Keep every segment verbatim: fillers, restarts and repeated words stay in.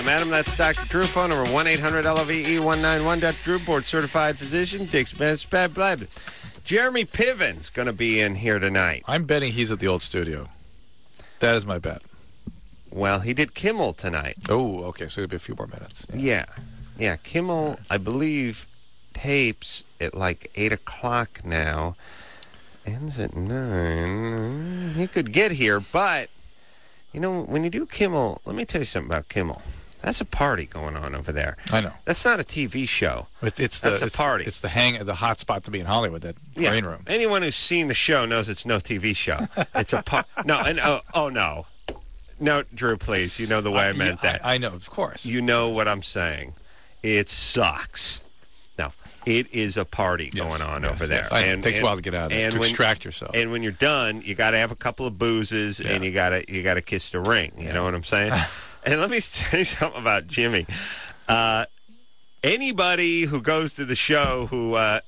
Madam, that's Doctor Drew. Phone number one eight hundred L O V E one nine one. Doctor Drew, board certified physician. Dick's best bad blood. Jeremy Piven's going to be in here tonight. I'm betting he's at the old studio. That is my bet. Well, he did Kimmel tonight. Oh, okay. So it'll be a few more minutes. Yeah. Yeah. yeah Kimmel, I believe, tapes at like eight o'clock now. Ends at nine. He could get here, but, you know, when you do Kimmel, let me tell you something about Kimmel. That's a party going on over there. I know. That's not a T V show. It's, it's the, That's a it's, party. It's the hang, the hot spot to be in Hollywood, that yeah. green room. Anyone who's seen the show knows it's no T V show. It's a par- no. And oh, oh no, no, Drew, please. You know the way I, I meant yeah, that. I, I know, of course. You know what I'm saying. It sucks. No, it is a party yes, going on yes, over there. Yes. I, and, it takes and, a while to get out of there, to when, extract yourself. And when you're done, you got to have a couple of boozes, yeah. and you got to you got to kiss the ring. You yeah. know what I'm saying? And let me tell you something about Jimmy. Uh, anybody who goes to the show who... Uh,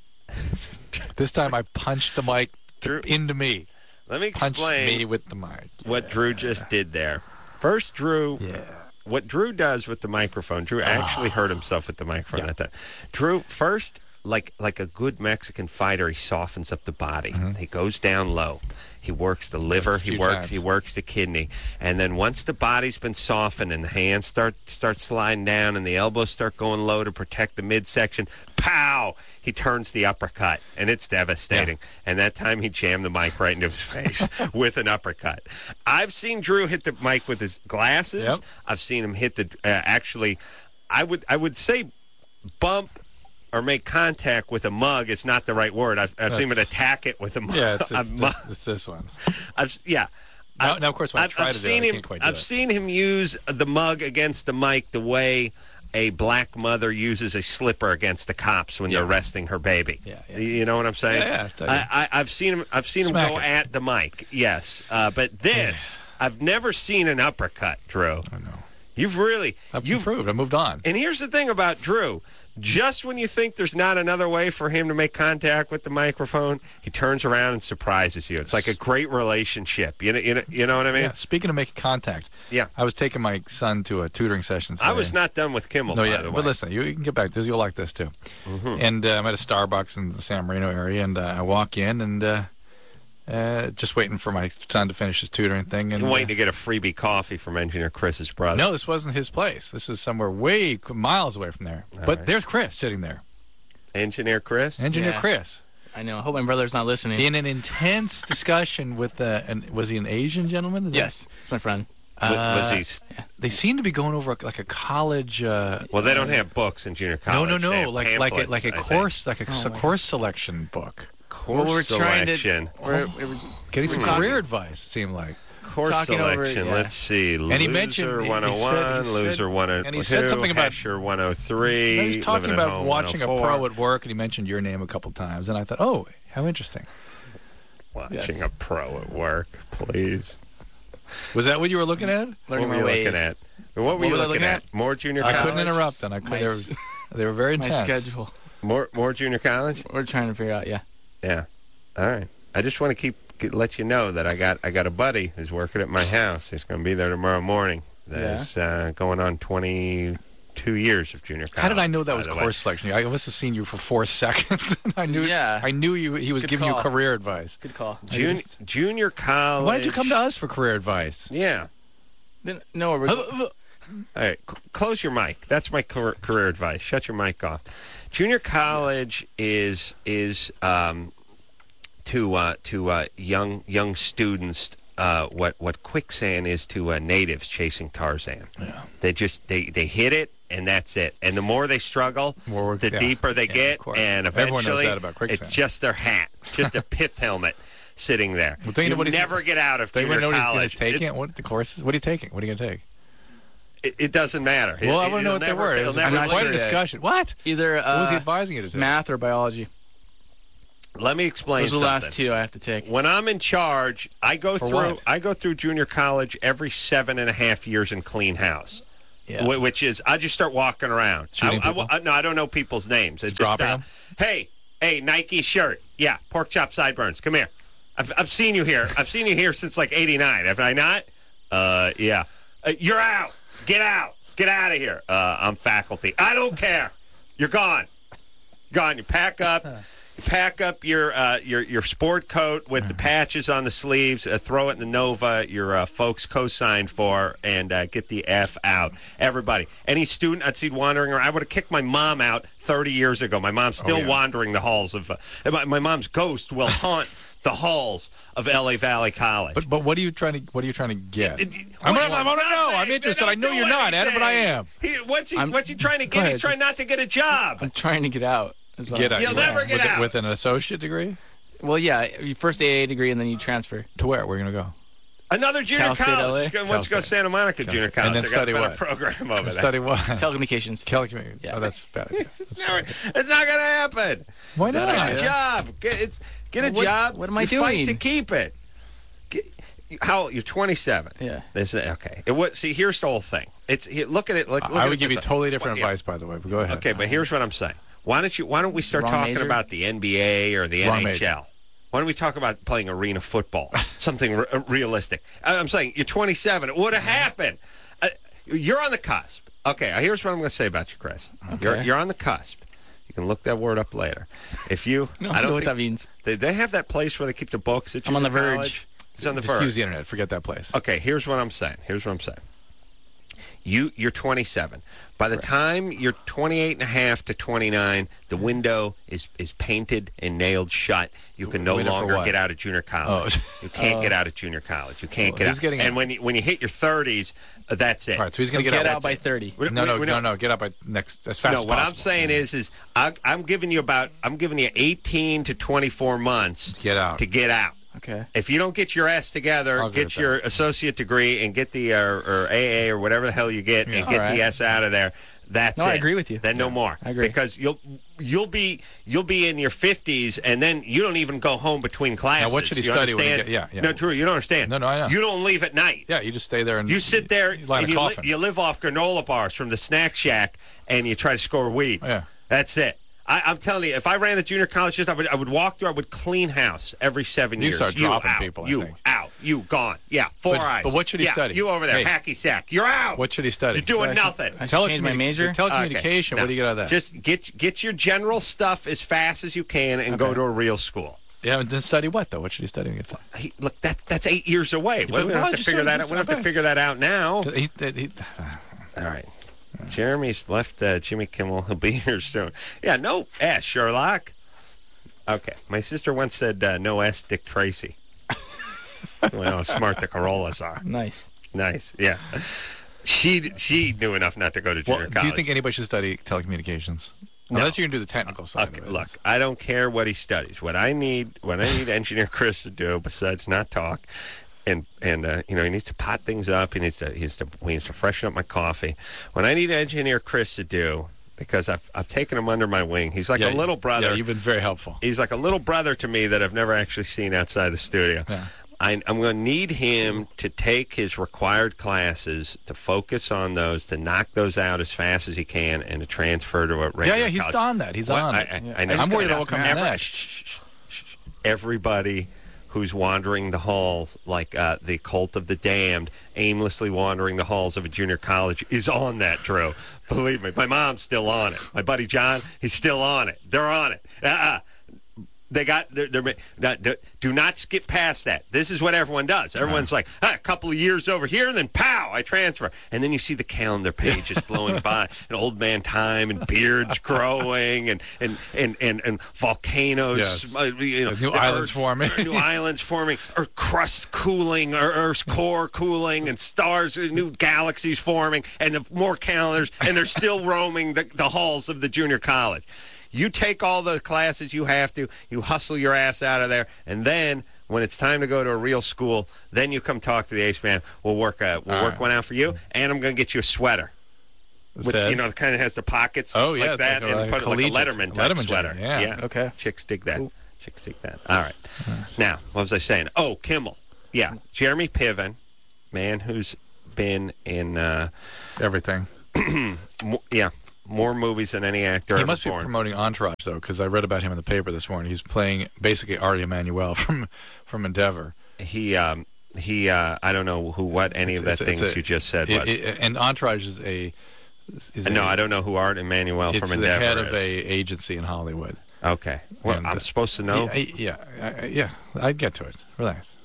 this time I punched the mic Drew, into me. Let me explain punched me with the mic. what yeah. Drew just did there. First, Drew... Yeah. What Drew does with the microphone, Drew actually hurt himself with the microphone yeah. at that. Drew, first, like like a good Mexican fighter, he softens up the body. Mm-hmm. He goes down low. He works the liver. He works. Times. He works the kidney. And then once the body's been softened and the hands start start sliding down and the elbows start going low to protect the midsection, pow! He turns the uppercut, and it's devastating. Yeah. And that time he jammed the mic right into his face with an uppercut. I've seen Drew hit the mic with his glasses. Yep. I've seen him hit the uh, actually. I would I would say bump. Or make contact with a mug is not the right word. I've, I've seen him attack it with a mug. Yeah, it's, it's, a this, it's this one. I've, yeah. Now, now, of course, when I I've, try I've to seen do it, him, I can't quite do I've it. seen him use the mug against the mic the way a black mother uses a slipper against the cops when yeah. they're arresting her baby. Yeah, yeah. You know what I'm saying? Yeah, yeah. I, I, I've seen him. I've seen Smack him go it. at the mic. Yes, uh, but this, yeah. I've never seen an uppercut, Drew. I know. You've really, I've you've improved. I moved on. And here's the thing about Drew. Just when you think there's not another way for him to make contact with the microphone, he turns around and surprises you. It's like a great relationship. You know, you know, you know what I mean? Yeah, speaking of making contact, yeah. I was taking my son to a tutoring session today. I was not done with Kimmel, no, by yeah, the way. but listen, you, you can get back to this. You'll like this, too. Mm-hmm. And uh, I'm at a Starbucks in the San Marino area, and uh, I walk in, and uh, uh, just waiting for my son to finish his tutoring thing. And You're waiting uh, to get a freebie coffee from Engineer Chris's brother. No, this wasn't his place. This is somewhere way miles away from there. All but right. there's Chris sitting there. Engineer Chris? Engineer Yeah. Chris. I know. I hope my brother's not listening. In an intense discussion with, uh, an, was he an Asian gentleman? Is yes, it's my friend. That, uh, was he? St- they seem to be going over like a college. Uh, well, they don't have books in junior no, college. no, They no, have like like a, like a pamphlets, I course, like a, Oh, a my course selection book. Course well, we're selection. trying to. We're, we're Getting some talking- career advice. It seemed like. Course talking over- selection. yeah. Let's see. And he Loser mentioned- he- he one oh one, said- he said- Loser one oh two, and he said something about- Hesher one oh three. He was talking Living at about Home watching a one oh four. pro at work, and he mentioned your name a couple times, and I thought, oh, how interesting. Watching Yes. a pro at work, please. Was that what you were looking at? learning what were my you ways. looking at? What were you was I looking, looking at? More junior I college? couldn't interrupt them. I could, My they, were, s- they were very My intense. schedule. More more junior college? We're trying to figure out. Yeah. Yeah. All right. I just want to keep get, let you know that I got I got a buddy who's working at my house. He's going to be there tomorrow morning. That's uh, going on twenty-two years of junior college. How did I know that by was the course way. selection? I must have seen you for four seconds. and I knew. Yeah. I knew you. He was Good giving call. you career advice. Good call. Jun- just- junior college. Why did you come to us for career advice? Yeah. Then, no, we're. All right, c- close your mic. That's my career, career advice. Shut your mic off. Junior college is is um, to uh, to uh, young young students uh, what what quicksand is to uh, natives chasing Tarzan. Yeah. They just they, they hit it and that's it. And the more they struggle, More work- the yeah. deeper they Yeah, of get, course. and Everyone knows eventually that about quicksand. it's just their hat, just a pith helmet sitting there. Well, don't you know you what he's- never get out of They junior want to know what college. he's taking. It's- What the courses? What are you taking? What are you going to take? It, it doesn't matter. Well, It- I want to know it'll what they never- were. It it'll was never I'm not quite let a you- sure. discussion. What? Either What was he uh, advising you to take? math or biology. Let me explain Those are the something. last two I have to take. When I'm in charge, I go For through what? I go through junior college every seven and a half years and clean house. Yeah. Wh- Which is, I just start walking around. Shooting I, I- people? I- no, I don't know people's names. It's Dropping just, uh, them? Hey, hey, Nike shirt. Yeah, pork chop sideburns. Come here. I've, I've seen you here. I've seen you here since like eighty-nine. Have I not? Uh, yeah. Uh, you're out. Get out. Get out of here. Uh, I'm faculty. I don't care. You're gone. Gone. You pack up. You pack up your uh, your your sport coat with the patches on the sleeves. Uh, throw it in the Nova your uh, folks co-signed for, and uh, get the F out. Everybody. Any student I'd see wandering around. I would have kicked my mom out thirty years ago. My mom's still Oh, yeah. wandering the halls of. Uh, my, my mom's ghost will haunt the halls of L A Valley College. But but what are you trying to what are you trying to get? It- it- I'm what- gonna- I want to know. I'm interested. I know do you're not, Adam, but I am. He, what's he? I'm- what's he trying to Go get? He's ahead. trying not to get a job. I'm trying to get out. That's all. Get out. You'll never get with, out. with an associate degree. Well, yeah, your first A A degree and then you transfer. To where? Where are you gonna go? Another junior Cal State, college. L A? He's going- Cal wants to go State. Santa Monica Junior State. College. And then They got study a better what? program over there. Study what? Telecommunications. Telecommunications. Yeah. Oh, that's bad. idea. It's never- it's not going to happen. Why Just not? get a job. Get, it's, get a What- job. what am I You Fight doing? to keep it. Get, how you're twenty-seven. Yeah. This, okay. It was, see, here's the whole thing. It's here, look at it. Look, look I at would it give you this way. totally different Well, yeah. advice, by the way. But go ahead. Okay, but here's what I'm saying. Why don't you? Why don't we start Wrong talking major? about the N B A or the Wrong N H L? major. Why don't we talk about playing arena football? Something re- realistic. I- I'm saying you're twenty-seven. It would have happened. Uh, you're on the cusp. Okay, here's what I'm going to say about you, Chris. You're, Okay. you're on the cusp. You can look that word up later. If you, No, I I don't know what think that means. They, they have that place where they keep the books. At I'm on the junior verge. college. It's on the Just verge. use the internet. Forget that place. Okay, here's what I'm saying. Here's what I'm saying. You, you're twenty-seven. By the time you're twenty-eight and a half to twenty-nine, the window is, is painted and nailed shut. You can no Window for longer what? get out of junior college. Oh. You can't get out of junior college. You can't Well, get he's out. getting and out. when you, when you hit your thirties, uh, that's it. All right, so he's So gonna get, get, out out. by thirty. We- No, we- no, we no, don't- no. Get out by next as fast No, as what possible. I'm saying is, is I, I'm giving you about, I'm giving you eighteen to twenty-four months Get out. to get out. Okay. If you don't get your ass together, I'll agree get with your associate degree and get the uh, or A A or whatever the hell you get and Yeah. get All right. the S out of there. That's No, it. I agree with you. Then no more. I agree. Because you'll you'll be you'll be in your fifties and then you don't even go home between classes. what should he You study when he understand? get- yeah, yeah. No, true. You don't understand. No, no, I know. You don't leave at night. Yeah, you just stay there and You sit there you lie in and a you, li- coffin. you live off granola bars from the snack shack and you try to score weed. Yeah. That's it. I, I'm telling you, if I ran the junior college system, I would, I would walk through, I would clean house every seven You years. start dropping out, people, I You think. out. You gone. Yeah, four But- eyes. but what should he yeah, study? You over there, Hey. hacky sack. You're out. What should he study? You're doing So I should- nothing. I should change my Telecommunic- major? Telecommunication. Okay. What do you get out of that? Just get get your general stuff as fast as you can and go Okay. to a real school. yeah, and then study what though? What should he study? when he gets there? He, look, that's that's eight years away. but we don't why have to just figure say- that out. just We don't have to okay. figure that out now. He, he, All right. Jeremy's left uh, Jimmy Kimmel. He'll be here soon. Yeah, no S, Sherlock. Okay. My sister once said uh, no S, Dick Tracy. Well, how smart the Corollas are. Nice. Nice. Yeah. She she knew enough not to go to junior well, college. do you think anybody should study telecommunications? No. Unless you can do the technical side Okay, of it. look, I don't care what he studies. What I need, what I need Engineer Chris to do, besides not talk, and and uh, you know, he needs to pot things up. He needs to he needs to he needs to freshen up my coffee. What I need Engineer Chris to do, because I've I've taken him under my wing. He's like Yeah, a little brother. Yeah, you've been very helpful. He's like a little brother to me that I've never actually seen outside the studio. Yeah. I, I'm going to need him to take his required classes, to focus on those, to knock those out as fast as he can, and to transfer to a regular Yeah, yeah, he's college. on that. He's What? on I, it. I, Yeah. I know. I'm worried about what comes Every- next. shh, shh, shh, shh. Everybody who's wandering the halls, like uh, the cult of the damned, aimlessly wandering the halls of a junior college, is on that, Drew. Believe me, my mom's still on it. My buddy John, he's still on it. They're on it. Uh-uh. They got. They're, they're, not, do not skip past that. This is what everyone does. Everyone's like, ah, a couple of years over here, and then pow, I transfer. And then you see the calendar pages blowing by, and old man time, and beards growing, and and and and, and volcanoes, Yes. uh, you know, New the islands forming. new islands forming, or crust cooling, or Earth's core cooling, and stars, uh, new galaxies forming, and the more calendars, and they're still roaming the, the halls of the junior college. You take all the classes you have to, you hustle your ass out of there, and then when it's time to go to a real school, then you come talk to the Ace Man. We'll work a, we'll All work right. one out for you, and I'm going to get you a sweater. It With, says- you know, it kind of has the pockets Oh, yeah, like it's that, like a- and like put a it like a collegiate- Letterman type Letterman sweater. jacket, yeah. Okay. Chicks dig that. Chicks dig that. All right. Now, what was I saying? Oh, Kimmel. Yeah, Jeremy Piven, man who's been in, uh, Everything. mo- yeah, more movies than any actor He ever must be born. promoting Entourage, though, because I read about him in the paper this morning. He's playing basically Ari Emanuel from from Endeavor. He, um, he, uh, I don't know who, what, any of the It's- it's things a- you just said It- was. it- and Entourage is a. Is no, a, I don't know who Art Emanuel It's from the Endeavor head is. of a agency in Hollywood. Okay. Well, And, I'm uh, supposed to know. Yeah, yeah, I- yeah. I'd get to it. Relax.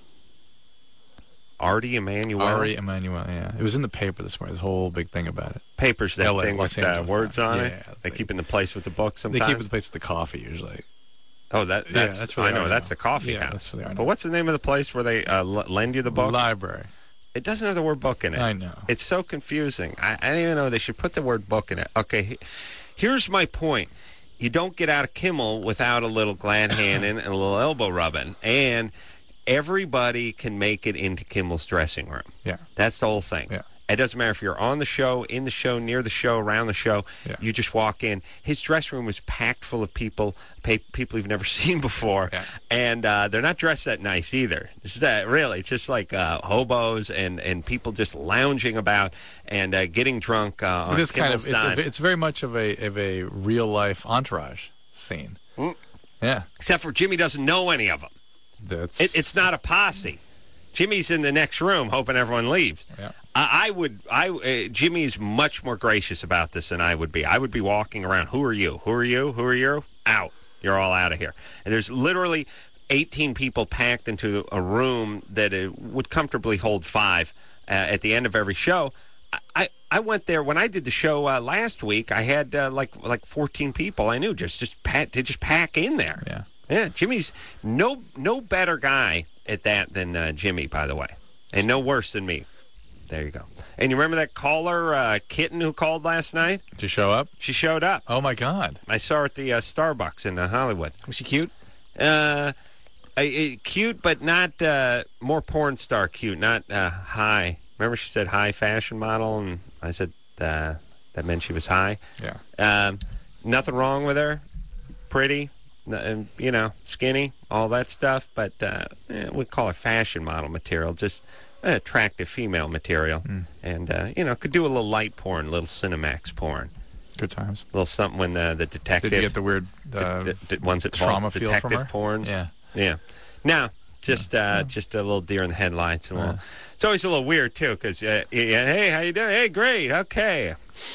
Artie Emanuel. Ari Emanuel. Yeah, it was in the paper this morning. This whole big thing about it. Papers, that L A, thing Los with uh, Angeles words Times. on Yeah, it. They they- keep in the place with the book They sometimes. keep it the place with the coffee usually. Oh, that Yeah, that's, that's where they I know are that's now. the coffee Yeah, house. that's where they are But now. what's the name of the place where they uh, l- lend you the book? Library. It doesn't have the word book in it. I know. It's so confusing. I, I don't even know they should put the word book in it. Okay, he- here's my point. You don't get out of Kimmel without a little glad handing and a little elbow rubbing, and everybody can make it into Kimmel's dressing room. Yeah. That's the whole thing. Yeah. It doesn't matter if you're on the show, in the show, near the show, around the show. Yeah. You just walk in. His dressing room was packed full of people, pa- people you've never seen before, Yeah. and uh, they're not dressed that nice either. It's uh, really, it's just like uh, hobos and, and people just lounging about and uh, getting drunk uh, on This kind Kimmel's of it's, dime. a, it's very much of a of a real life Entourage scene. Mm. Yeah, Except for Jimmy doesn't know any of them. that's It, it's not a posse. Jimmy's in the next room hoping everyone leaves. Yeah. I, I would. I uh, Jimmy's much more gracious about this than I would be. I would be walking around. Who are you? Who are you? Who are you? Out. You're all out of here. And there's literally eighteen people packed into a room that uh, would comfortably hold five uh, at the end of every show. I, I, I went there when I did the show uh, last week. I had uh, like like fourteen people I knew just just pack, to just pack in there. yeah. Yeah, Jimmy's no no better guy at that than uh, Jimmy, by the way, and no worse than me. There you go. And you remember that caller, uh, Kitten, who called last night? Did you show up? She showed up. Oh my God! I saw her at the uh, Starbucks in uh, Hollywood. Was she cute? Uh, uh, uh, cute, but not uh, more porn star cute, not uh, high. Remember she said high fashion model, and I said uh, that meant she was high. Yeah. Um, nothing wrong with her. Pretty. n- You know, skinny, all that stuff, but uh, eh, we call her fashion model material, just uh, attractive female material. Mm. And, uh, you know, could do a little light porn, a little Cinemax porn, Good times. a little something when the, the detective... Did you get the weird uh, d- d- ones that trauma involve feel from detective her? porns? Yeah. Yeah. No, just uh, just a little deer in the headlights. And a little, it's always a little weird, too, because, uh, yeah, hey, how you doing? Hey, great, okay.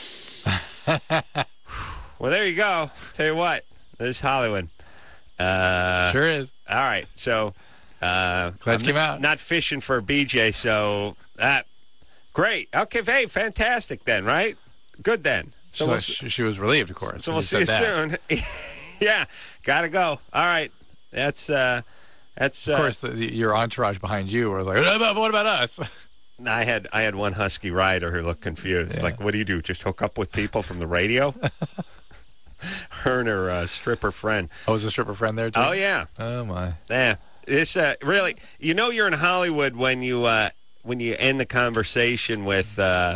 Well, there you go. Tell you what, this is Hollywood. Uh, Sure is. All right, so... Uh, Glad you I'm came out. Not fishing for a B J, so... that great. Okay, hey, fantastic then, right? Good then. So So we'll, she, she was relieved, of course. so when we'll see you said that. soon. Yeah, gotta go. All right. That's... Uh, that's Of course, the, the, your entourage behind you was like, "What about, what about us?" I had I had one husky rider who looked confused. Yeah. Like, what do you do? Just hook up with people from the radio? Her and her uh, stripper friend. Oh, was the stripper friend there too? Oh yeah, Oh my. yeah. It's uh, really, you know, you're in Hollywood when you uh, when you end the conversation with, uh,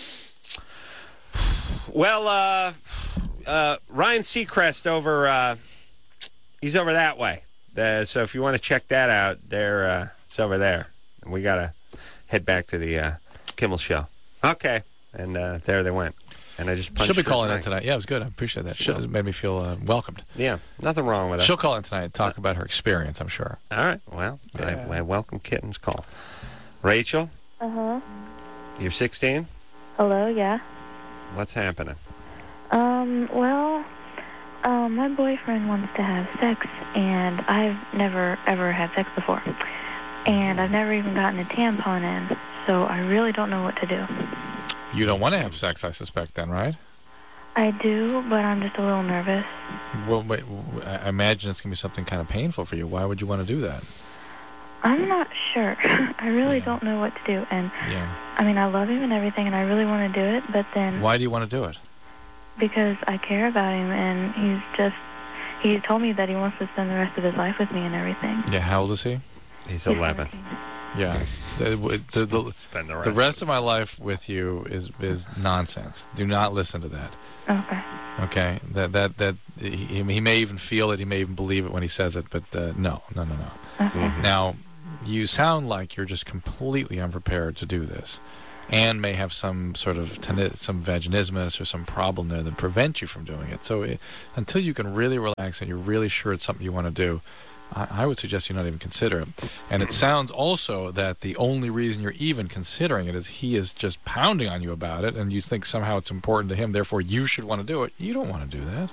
well, uh, uh, Ryan Seacrest over. Uh, he's over that way. Uh, so if you want to check that out, there, uh, it's over there. And we gotta head back to the uh, Kimmel show. Okay, and uh, there they went. And I just punched She'll be her calling in tonight. tonight. Yeah, it was good. I appreciate that. She'll, it made me feel uh, welcomed. Yeah, nothing wrong with it. She'll call in tonight and talk about her experience, I'm sure. All right. Well, Yeah. I, I welcome Kitten's call. Rachel, Uh huh. you're sixteen. Hello, yeah. What's happening? Um, well, um, my boyfriend wants to have sex, and I've never, ever had sex before. And I've never even gotten a tampon in, so I really don't know what to do. You don't want to have sex, I suspect, then, right? I do, but I'm just a little nervous. Well, wait, w- I imagine it's going to be something kind of painful for you. Why would you want to do that? I'm not sure. I really Yeah. don't know what to do. And, Yeah. I mean, I love him and everything, and I really want to do it, but then Why do you want to do it? because I care about him, and he's just, he told me that he wants to spend the rest of his life with me and everything. Yeah, how old is he? He's He's eleven. seventeen. Yeah. The, the, the, Spend the rest. the rest of my life with you is is nonsense. Do not listen to that. Okay. Okay? That that that he, he may even feel it. He may even believe it when he says it. But uh, no, no, no, no. Okay. Mhm. Now, you sound like you're just completely unprepared to do this, and may have some sort of teni- some vaginismus or some problem there that prevents you from doing it. So, it, until you can really relax and you're really sure it's something you want to do, I, I would suggest you not even consider it. And it sounds also that the only reason you're even considering it is he is just pounding on you about it, and you think somehow it's important to him, therefore you should want to do it. You don't want to do that.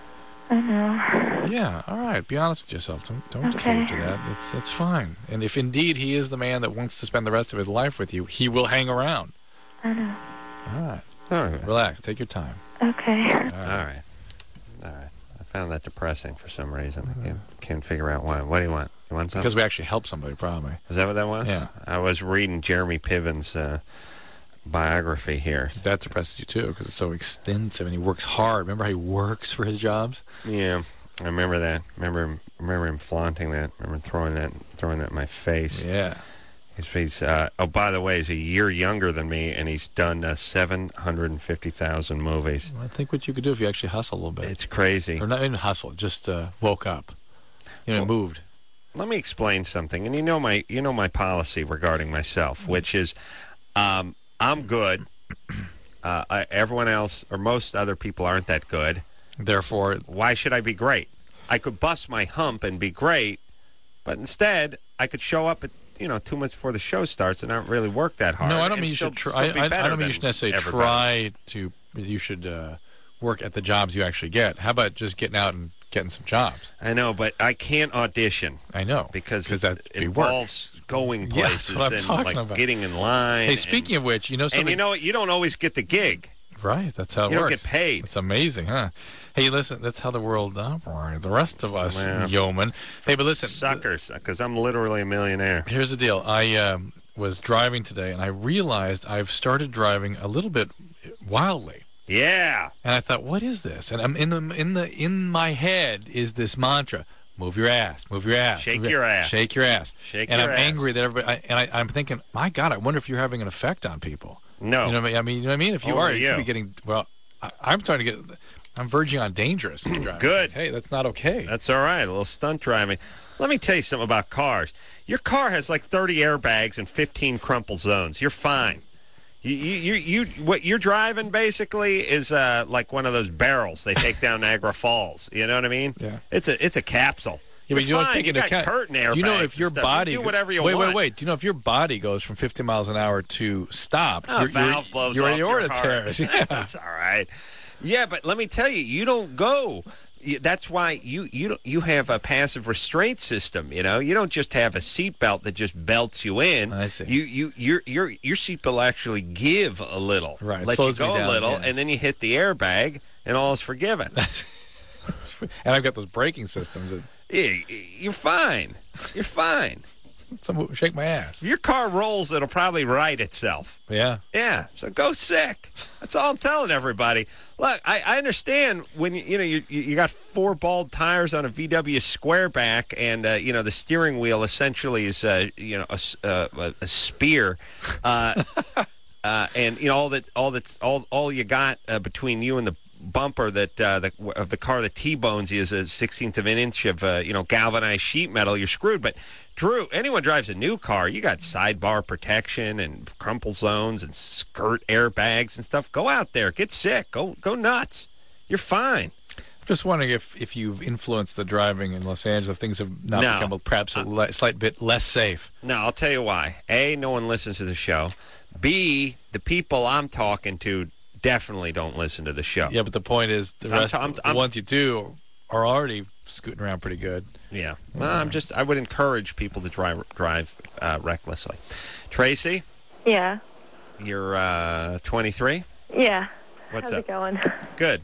I know. Yeah, all right. Be honest with yourself. Don't don't Okay. cave to that. That's that's fine. And if indeed he is the man that wants to spend the rest of his life with you, he will hang around. I know. All right. All right. Relax. Take your time. Okay. All All right. right. All right. I found that depressing for some reason. I can't, can't figure out why. What do you want? You want something? Because we actually helped somebody, probably. Is that what that was? Yeah. I was reading Jeremy Piven's uh, biography here. That depresses you, too, because it's so extensive, and he works hard. Remember how he works for his jobs? Yeah, I remember that. Remember him, remember him flaunting that. Remember throwing that, throwing that in my face. Yeah. He's, he's uh, oh, by the way, he's a year younger than me, and he's done uh, seven hundred fifty thousand movies. Well, I think what you could do if you actually hustle a little bit. It's crazy. Or not even hustle, just uh, woke up. You know, Well, moved. Let me explain something, and you know my, you know my policy regarding myself, which is, um, I'm good. Uh, I, everyone else, or most other people, aren't that good. Therefore, Why should I be great? I could bust my hump and be great, but instead I could show up at you know two months before the show starts and not really work that hard. no, I don't and mean you still- should try. still I, be I, I better don't mean you than should necessarily everybody. try to. You should uh, work at the jobs you actually get. How about just getting out and getting some jobs? I know, but I can't audition I know because because it's- that it be work. involves going Yeah, that's places what I'm and talking like about. getting in line. Hey, speaking of which, you know and, something. and you know what? You don't always get the gig. Right, that's how it You don't works. get paid. It's amazing, huh? Hey, listen, that's how the world operates. The rest of us, Well, yeoman. Hey, but listen, Suckers, because I'm literally a millionaire. here's the deal. I um, was driving today, and I realized I've started driving a little bit wildly. Yeah. And I thought, what is this? And I'm in the in the in my head is this mantra: move your ass, move your ass, Shake move your ass. shake your ass. Shake and your I'm ass. angry that everybody. I, and I, I'm thinking, my God, I wonder if you're having an effect on people. No. You know what I mean? I mean, you know what I mean? If you Only are, you you. could be getting. Well, I, I'm starting to get. I'm verging on dangerous driving. Good. Hey, that's not okay. That's all right. A little stunt driving. Let me tell you something about cars. Your car has like thirty airbags and fifteen crumple zones. You're fine. You, you, you, you what you're driving basically is uh, like one of those barrels they take down Niagara Falls. You know what I mean? Yeah. It's a it's a capsule. Yeah, but You're you don't fine. take you into got account. curtain airbags. Do you know if and your stuff. body you do whatever you wait, want? Wait, wait, Do you know if your body goes from fifty miles an hour to stop? Oh, your, valve your, blows your off your aorta heart. tears. Yeah. That's all right. Yeah, but let me tell you, you don't go. You- That's why you you don't, you have a passive restraint system. You know, you don't just have a seatbelt that just belts you in. I see. You you your your your seatbelt actually give a little, Right, let you slows me go a down, little, yeah. and then you hit the airbag, and all is forgiven. And I've got those braking systems that Yeah, You're fine. You're fine. some shake my ass. If your car rolls, it'll probably right itself. Yeah. Yeah, so go sick. That's all I'm telling everybody. Look, I, I understand when you you know you you got four bald tires on a V W squareback, and uh, you know the steering wheel essentially is uh, you know a, s- uh, a, a spear, uh, uh, and you know all that all that's all all you got uh, between you and the bumper that uh, the, of the car that T-bones you is a sixteenth of an inch of uh, you know galvanized sheet metal. You're screwed. But Drew, anyone drives a new car, you got sidebar protection and crumple zones and skirt airbags and stuff. Go out there, get sick, go go nuts. You're fine. I'm just wondering if, if you've influenced the driving in Los Angeles, if things have not No. become perhaps a le- slight bit less safe. No, I'll tell you why. A, no one listens to the show. B, the people I'm talking to definitely don't listen to the show. Yeah, but the point is, the I'm rest, t- I'm- the I'm- ones you do are already scooting around pretty good. Yeah. Well, I'm just. I would encourage people to drive drive uh, recklessly. Tracy, Yeah. you're uh, twenty-three. Yeah. What's How's up? it going? Good.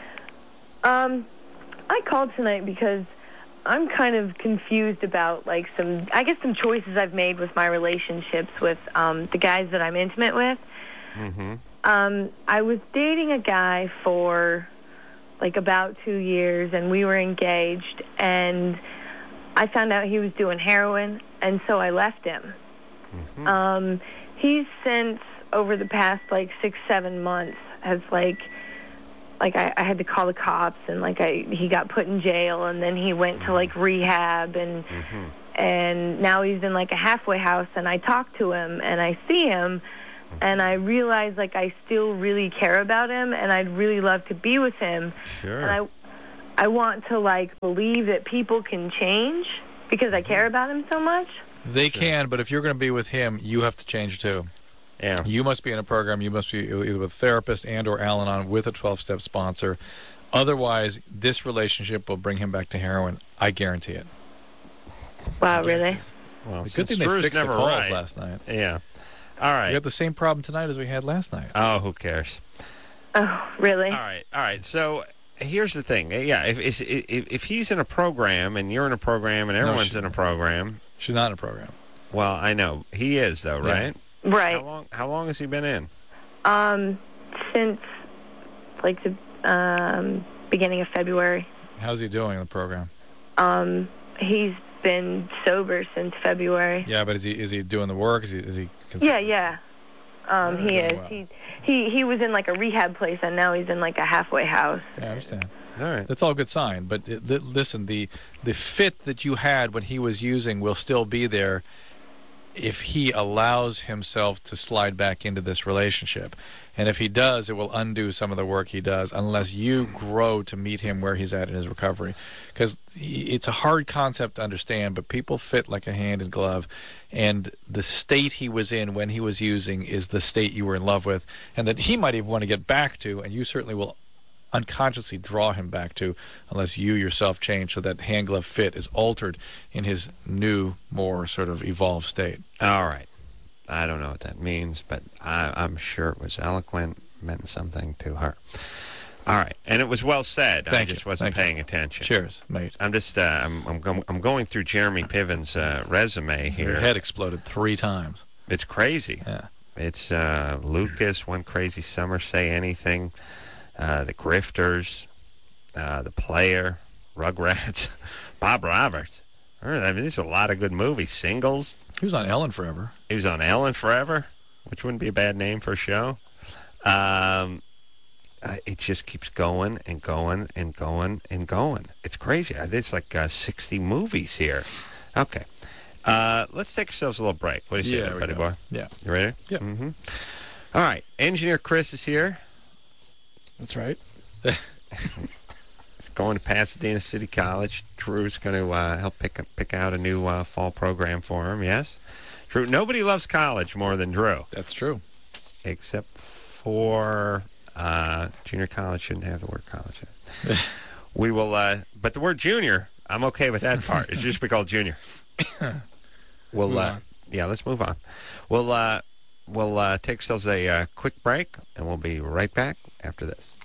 Um, I called tonight because I'm kind of confused about like some, I guess some choices I've made with my relationships with um, the guys that I'm intimate with. Mm-hmm. Um, I was dating a guy for like about two years, and we were engaged, and I found out he was doing heroin, and so I left him. Mm-hmm. Um, he's since, over the past like six, seven months, has like, like I, I had to call the cops, and like I, he got put in jail, and then he went to like rehab, and Mm-hmm. and now he's in like a halfway house, and I talk to him, and I see him, and I realize like I still really care about him, and I'd really love to be with him, Sure. and I, I want to like believe that people can change, because I care about him so much. They can, but if you're going to be with him, you have to change too. Yeah. You must be in a program. You must be either with a therapist and or Al-Anon with a twelve-step sponsor. Otherwise, this relationship will bring him back to heroin. I guarantee it. Wow, really? Well, The good since thing they Drew's fixed the never calls right. last night. Yeah. All right. We have the same problem tonight as we had last night. Oh, who cares? Oh, really? All right, all right. So here's the thing. Yeah, if if, if he's in a program and you're in a program and everyone's she- in a program, She's not in a program. well, I know he is though, Yeah. right? Right. How long? How long has he been in? Um, since like the um beginning of February. How's he doing in the program? Um, he's been sober since February. Yeah, but is he is he doing the work? Is he is he? Cons- Yeah, yeah. Um, he doing is. well. He he he was in like a rehab place, and now he's in like a halfway house. Yeah, I understand. All right. That's all a good sign. But it, th- listen, the the fit that you had when he was using will still be there if he allows himself to slide back into this relationship. And if he does, it will undo some of the work he does unless you grow to meet him where he's at in his recovery. Because it's a hard concept to understand, but people fit like a hand in glove. And the state he was in when he was using is the state you were in love with, and that he might even want to get back to, and you certainly will unconsciously draw him back to unless you yourself change so that hand glove fit is altered in his new, more sort of evolved state. All right. I don't know what that means, but I, I'm sure it was eloquent, meant something to her. All right, and it was well said. Thank I just you. wasn't Thank paying you. attention. Cheers, mate. I'm just uh, I'm I'm, go- I'm going through Jeremy Piven's uh, resume here. Your head exploded three times. It's crazy. Yeah. It's uh, Lucas, One Crazy Summer, Say Anything, uh, The Grifters, uh, The Player, Rugrats, Bob Roberts. I mean, there's a lot of good movies. Singles. He was on Ellen forever. He was on Ellen forever, which wouldn't be a bad name for a show. Um, uh, it just keeps going and going and going and going. It's crazy. Uh, There's like uh, sixty movies here. Okay. Uh, let's take ourselves a little break. What do you Yeah, say, we buddy go. boy? Yeah. You ready? Yeah. Mm-hmm. All right. Engineer Chris is here. That's right. He's going to Pasadena City College. Drew's going to uh, help pick pick out a new uh, fall program for him. Yes, Drew. Nobody loves college more than Drew, That's true. except for uh, junior college. Shouldn't have the word college in it. We will, uh, but the word junior, I'm okay with that part. It should just be called junior. we'll, move uh, on. yeah, let's move on. We'll uh, we'll uh, take ourselves a uh, quick break, and we'll be right back after this.